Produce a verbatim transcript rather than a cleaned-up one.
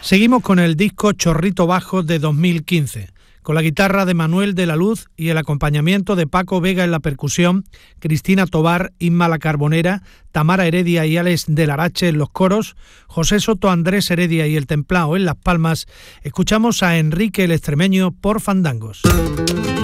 Seguimos con el disco Chorrito Bajo de dos mil quince, con la guitarra de Manuel de la Luz y el acompañamiento de Paco Vega en la percusión, Cristina Tobar, Inma la Carbonera, Tamara Heredia y Alex del Arache en los coros, José Soto, Andrés Heredia y el Templao en las palmas. Escuchamos a Enrique el Extremeño por Fandangos.